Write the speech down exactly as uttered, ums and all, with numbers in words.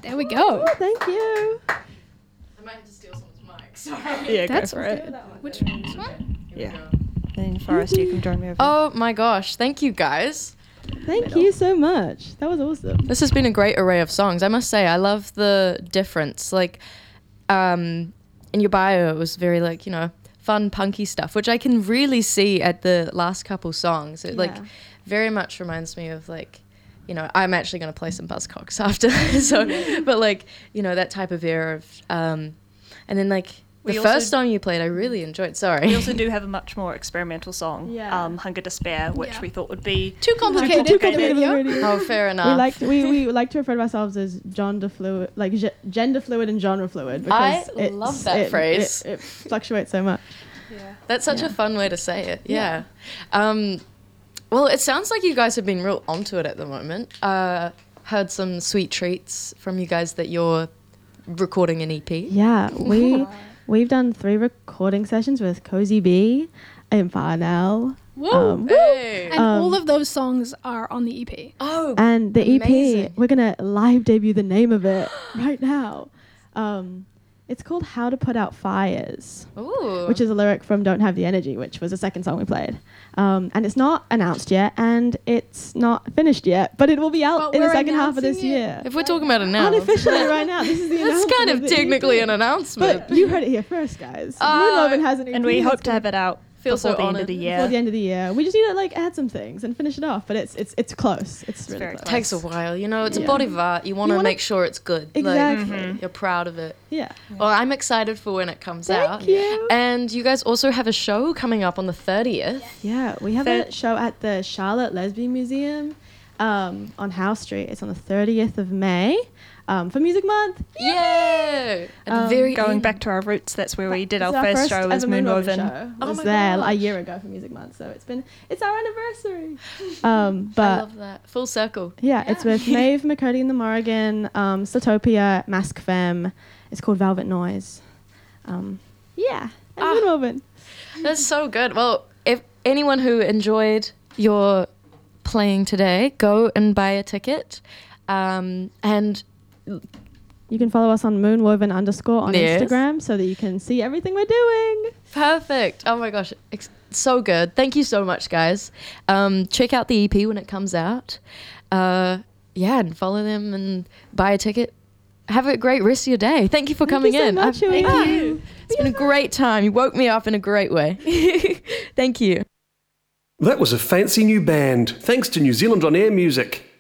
There we go. Oh, thank you. I might have to steal someone's mic. Sorry. Yeah, That's go for it. Which one? Yeah. Then Forrest, you can join me over. Oh my gosh, thank you guys. Thank you so much. That was awesome. This has been a great array of songs. I must say, I love the difference. Like, um, in your bio, it was very like, you know, fun, punky stuff, which I can really see at the last couple songs. It like Yeah. very much reminds me of like, you know, I'm actually going to play some Buzzcocks after. so, but like, you know, that type of era of, um, and then like We the also first song you played, I really enjoyed. Sorry. We also do have a much more experimental song, Yeah. um, Hunger Despair, which Yeah. we thought would be Too complicated. Too for the complicated radio. for the radio. Oh, fair We enough. like to, we, we like to refer to ourselves as gender fluid, like ge- gender fluid and genre fluid. I Because it's- love that it, phrase. It, it fluctuates so much. That's such Yeah. a fun way to say it. Yeah. Um, well, it sounds like you guys have been real onto it at the moment. Uh, heard some sweet treats from you guys that you're recording an E P. Yeah, we we've done three recording sessions with Cozy B and Parnell. Woo. Um, Hey. And Um, all of those songs are on the E P. Oh, And the E P, Amazing. we're gonna live debut the name of it right now. Um, it's called "How to Put Out Fires," ooh. which is a lyric from "Don't Have the Energy," which was the second song we played. Um, and it's not announced yet, and it's not finished yet, but it will be out But in the we're second half of this announcing it. year. If we're talking about it now, Unofficially, right now, this is the that's announcement kind of the E P. technically an announcement. But you heard it here first, guys. Oh, Moonwoven has an E P. and we that's hope to gonna- have it out Feel before so the end honoured. of the before year. the end of the year. We just need to like add some things and finish it off, but it's it's it's close. It's, really very close. It takes a while, you know. It's a Yeah. body of art. You want You to wanna- make sure it's good. Exactly. Like, you're proud of it. Yeah. Well, I'm excited for when it comes Thank out. you. And you guys also have a show coming up on the thirtieth. Yeah, we have Fair- a show at the Charlotte Lesbian Museum um, on House Street. It's on the thirtieth of May um, for Music Month. Yeah. At the Um, very Going end. back to our roots, that's where we did It's our, first, show as ever Moonwoven. show. Oh was my there gosh. a year ago for Music Month, so it's been it's our anniversary. Um, I but love that. Full circle. yeah, it's with Maeve McCurdy and the Morrigan, um, Satopia, Mask Femme. It's called Velvet Noise. Um, yeah, and Ah. Moonwoven. That's so good. Well, if anyone who enjoyed your playing today, go and buy a ticket. Um, and You can follow us on Moonwoven underscore on Yes. Instagram so that you can see everything we're doing. perfect. Oh my gosh. Ex- so good. Thank you so much, guys. Um, check out the E P when it comes out. Uh, yeah, and follow them and buy a ticket. Have a great rest of your day. Thank you for Thank coming you so in. much, I've- Julia. Thank you. It's been a great time. You woke me up in a great way. Thank you. That was a fancy new band, thanks to New Zealand On Air Music.